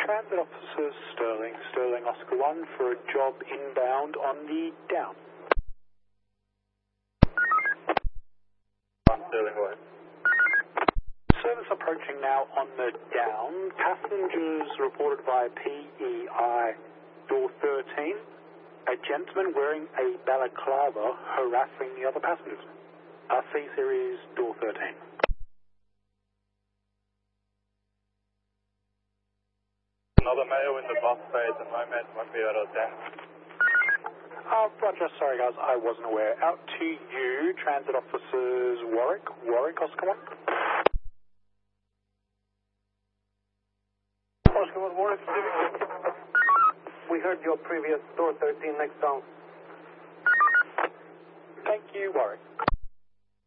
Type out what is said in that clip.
Transit officers Sterling, Sterling Oscar 1 for a job inbound on the down. Sterling, go ahead. Service approaching now on the down. Passengers reported via PEI door 13. A gentleman wearing a balaclava harassing the other passengers. C series door 13. Another male in the bus bay at the moment, won't be out of 10. Roger, sorry guys, I wasn't aware. Out to you, transit officers Warwick, Oscar 1. Oscar 1, Warwick, we heard your previous door 13 next down. Thank you, Warwick.